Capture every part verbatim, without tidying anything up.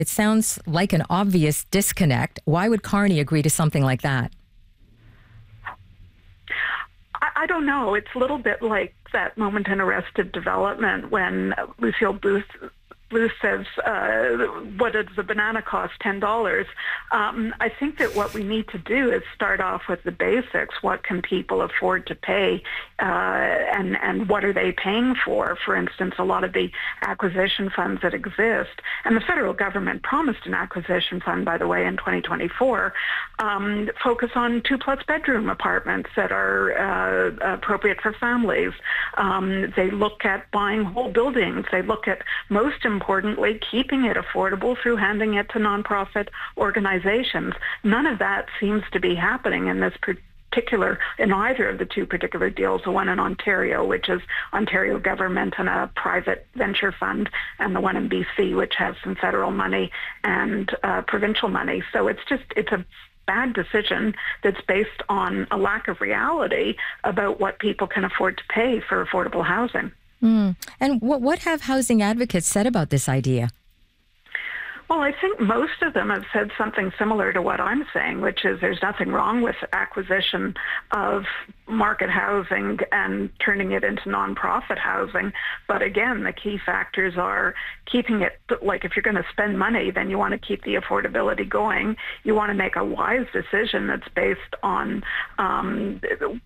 It sounds like an obvious disconnect. Why would Carney agree to something like that? I, I don't know. It's a little bit like that moment in Arrested Development when Lucille Bluth Bluth says, uh, what does the banana cost? ten dollars. Um, I think that what we need to do is start off with the basics. What can people afford to pay, uh, and, and what are they paying for? For instance, a lot of the acquisition funds that exist, and the federal government promised an acquisition fund, by the way, in twenty twenty-four, um, focus on two-plus bedroom apartments that are uh, appropriate for families. Um, they look at buying whole buildings. They look at, most importantly, importantly, keeping it affordable through handing it to nonprofit organizations. None of that seems to be happening in this particular, in either of the two particular deals, the one in Ontario, which is Ontario government and a private venture fund, and the one in B C, which has some federal money and uh, provincial money. So it's just, it's a bad decision that's based on a lack of reality about what people can afford to pay for affordable housing. Mm. And what, what have housing advocates said about this idea? Well, I think most of them have said something similar to what I'm saying, which is there's nothing wrong with acquisition of market housing and turning it into nonprofit housing. But again, the key factors are keeping it, like if you're going to spend money, then you want to keep the affordability going. You want to make a wise decision that's based on um,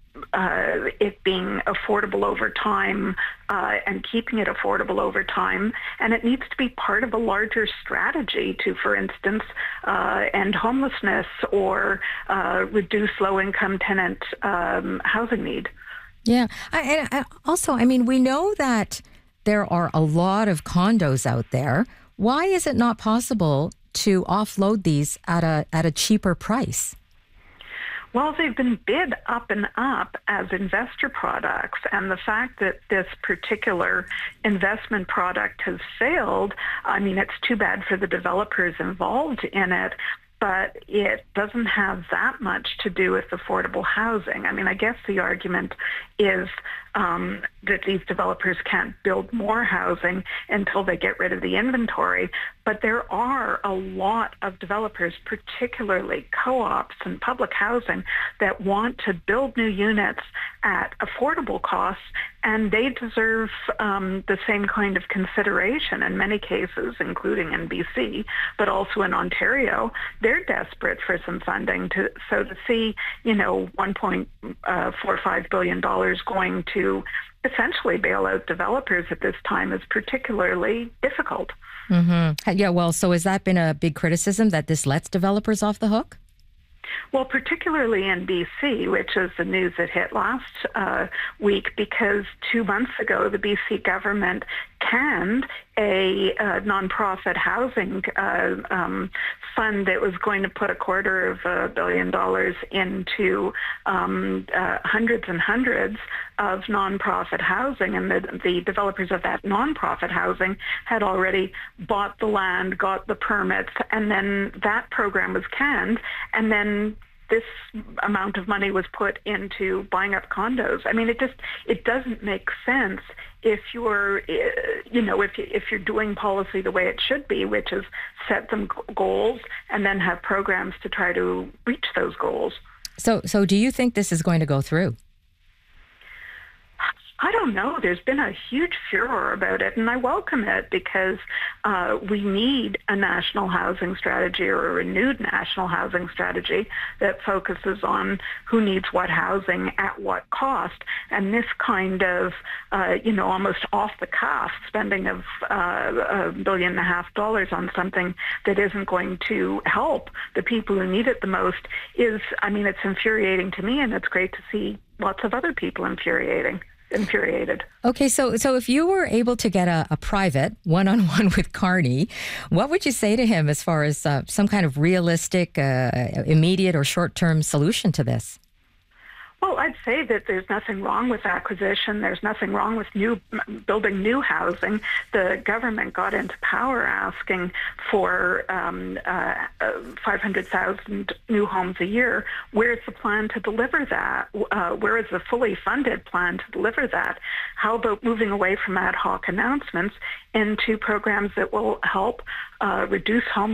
Uh, it being affordable over time uh, and keeping it affordable over time. And it needs to be part of a larger strategy to, for instance, uh, end homelessness or uh, reduce low-income tenant um, housing need. Yeah. I, I, also, I mean, we know that there are a lot of condos out there. Why is it not possible to offload these at a at a cheaper price? Well, they've been bid up and up as investor products, and the fact that this particular investment product has failed, I mean, it's too bad for the developers involved in it, but it doesn't have that much to do with affordable housing. I mean, I guess the argument is um, that these developers can't build more housing until they get rid of the inventory. But there are a lot of developers, particularly co-ops and public housing, that want to build new units at affordable costs, and they deserve um, the same kind of consideration in many cases, including in B C, but also in Ontario. They're desperate for some funding. To, so to see, you know, one point four five billion dollars going to essentially bail out developers at this time is particularly difficult. Mm-hmm. Yeah, well, so has that been a big criticism that this lets developers off the hook? Well, particularly in B C, which is the news that hit last uh, week, because two months ago, the B C government canned a uh, nonprofit housing uh, um, fund that was going to put a quarter of a billion dollars into um, uh, hundreds and hundreds of nonprofit housing, and the, the developers of that nonprofit housing had already bought the land, got the permits, and then that program was canned, and then this amount of money was put into buying up condos. I mean, it just, it doesn't make sense if you're, you know, if, you, if you're doing policy the way it should be, which is set some goals and then have programs to try to reach those goals. So, so do you think this is going to go through? I don't know. There's been a huge furor about it, and I welcome it because uh, we need a national housing strategy or a renewed national housing strategy that focuses on who needs what housing at what cost. And this kind of, uh, you know, almost off-the-cuff spending of uh, a billion and a half dollars on something that isn't going to help the people who need it the most is, I mean, it's infuriating to me, and it's great to see lots of other people infuriating. infuriated. Okay, so so if you were able to get a, a private one-on-one with Carney, what would you say to him as far as uh, some kind of realistic, uh, immediate or short-term solution to this? Well, I'd say that there's nothing wrong with acquisition. There's nothing wrong with new building new housing. The government got into power asking for um, uh, five hundred thousand new homes a year. Where's the plan to deliver that? Uh, where is the fully funded plan to deliver that? How about moving away from ad hoc announcements into programs that will help uh, reduce home